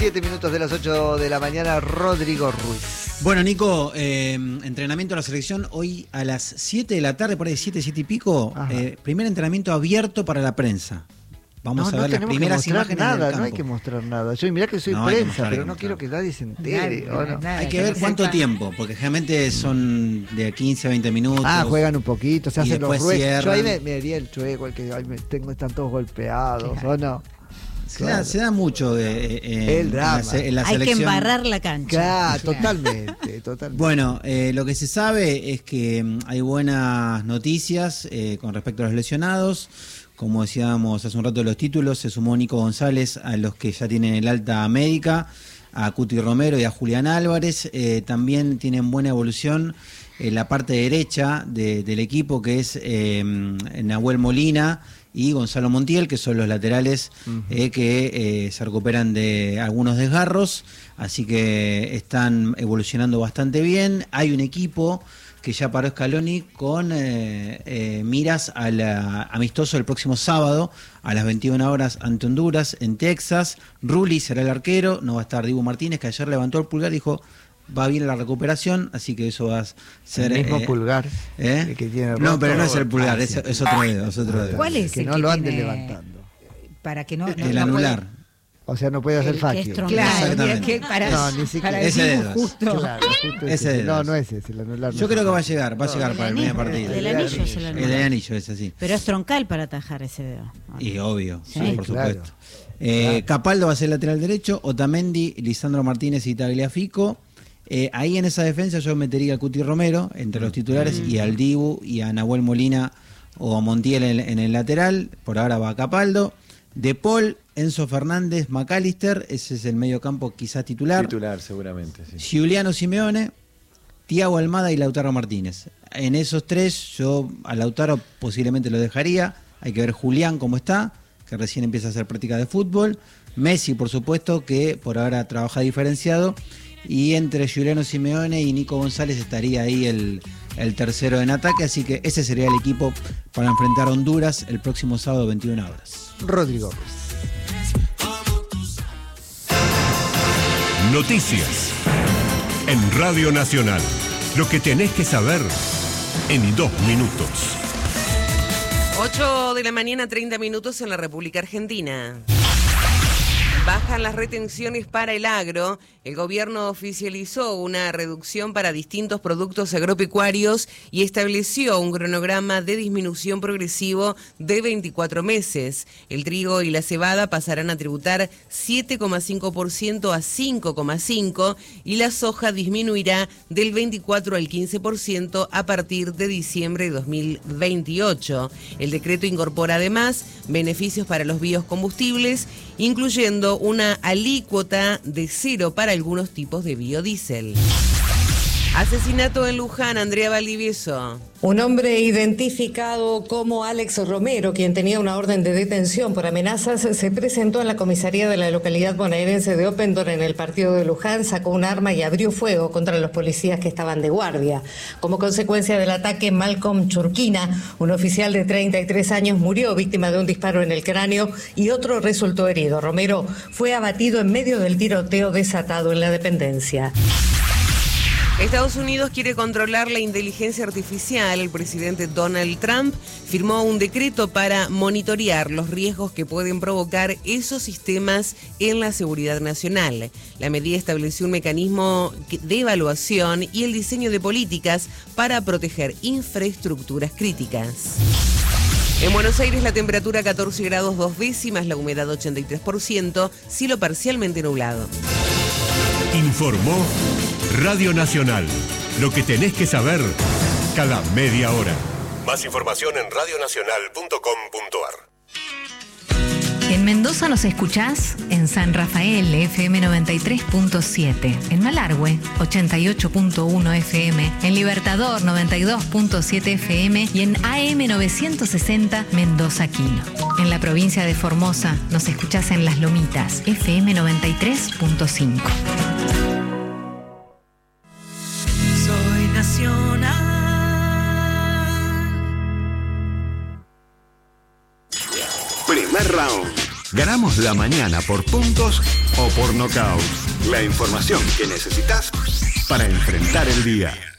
7 minutos de las 8 de la mañana, Rodrigo Ruiz. Bueno, Nico, entrenamiento de la selección hoy a las 7 de la tarde, por ahí 7 y pico, primer entrenamiento abierto para la prensa. Vamos a ver las primeras imágenes nada, del campo. No hay que mostrar nada. Yo mirá que soy prensa, pero no quiero que nadie se entere. Hay que ver cuánto tiempo, porque generalmente son de 15 a 20 minutos. Juegan un poquito, se hacen los ruedos. Yo ahí me haría el chueco, el que están todos golpeados, ¿o no? Se da mucho el drama. En la hay selección. Que embarrar la cancha. Claro, totalmente. Bueno, lo que se sabe es que hay buenas noticias con respecto a los lesionados. Como decíamos hace un rato de los títulos, se sumó Nico González a los que ya tienen el alta médica, a Cuti Romero y a Julián Álvarez. También tienen buena evolución en la parte derecha del equipo, que es Nahuel Molina y Gonzalo Montiel, que son los laterales que se recuperan de algunos desgarros, así que están evolucionando bastante bien. Hay un equipo que ya paró Scaloni con miras al amistoso el próximo sábado a las 21 horas ante Honduras en Texas. Rulli será el arquero, no va a estar Dibu Martínez, que ayer levantó el pulgar y dijo va bien la recuperación, así que eso va a ser... El mismo pulgar que tiene No, pero no es el pulgar, es otro dedo. ¿Cuál es que no lo anden levantando? Para que no... El anular. O sea, no puede hacer facio. Claro, ni siquiera. Ese dedo. Justo. Claro, ese dedo. No es ese, el anular. Yo creo que va a llegar para el primer partido. El anillo es el anular. El anillo es así. Pero es troncal para atajar ese dedo. Y obvio, sí, por supuesto. Capaldo va a ser lateral derecho, Otamendi, Lisandro Martínez y Tagliafico. Ahí en esa defensa yo metería a Cuti Romero entre los titulares y al Dibu y a Nahuel Molina o a Montiel en el lateral. Por ahora va a Capaldo. De Paul, Enzo Fernández, McAllister, ese es el mediocampo quizás titular. Titular, seguramente, sí. Giuliano Simeone, Thiago Almada y Lautaro Martínez. En esos tres, yo a Lautaro posiblemente lo dejaría. Hay que ver Julián cómo está, que recién empieza a hacer práctica de fútbol. Messi, por supuesto, que por ahora trabaja diferenciado. Y entre Giuliano Simeone y Nico González estaría ahí el tercero en ataque. Así que ese sería el equipo para enfrentar a Honduras el próximo sábado 21 horas. Rodrigo Ruiz. Noticias en Radio Nacional. Lo que tenés que saber en 2 minutos. 8 de la mañana, 30 minutos en la República Argentina. Bajan las retenciones para el agro. El gobierno oficializó una reducción para distintos productos agropecuarios y estableció un cronograma de disminución progresivo de 24 meses. El trigo y la cebada pasarán a tributar 7,5% a 5,5% y la soja disminuirá del 24 al 15% a partir de diciembre de 2028. El decreto incorpora además beneficios para los biocombustibles, incluyendo una alícuota de 0 para algunos tipos de biodiesel. Asesinato en Luján, Andrea Valdivieso. Un hombre identificado como Alex Romero, quien tenía una orden de detención por amenazas, se presentó en la comisaría de la localidad bonaerense de Opendor en el partido de Luján, sacó un arma y abrió fuego contra los policías que estaban de guardia. Como consecuencia del ataque, Malcolm Churquina, un oficial de 33 años, murió víctima de un disparo en el cráneo y otro resultó herido. Romero fue abatido en medio del tiroteo desatado en la dependencia. Estados Unidos quiere controlar la inteligencia artificial. El presidente Donald Trump firmó un decreto para monitorear los riesgos que pueden provocar esos sistemas en la seguridad nacional. La medida estableció un mecanismo de evaluación y el diseño de políticas para proteger infraestructuras críticas. En Buenos Aires la temperatura 14 grados 2 décimas, la humedad 83%, cielo parcialmente nublado. Informó Radio Nacional. Lo que tenés que saber cada media hora. Más información en radionacional.com.ar. En Mendoza nos escuchás en San Rafael, FM 93.7, en Malargüe, 88.1 FM, en Libertador, 92.7 FM y en AM 960 Mendoza Quino. En la provincia de Formosa nos escuchás en Las Lomitas, FM 93.5. Soy nacional. Primer round. Ganamos la mañana por puntos o por nocaut. La información que necesitas para enfrentar el día.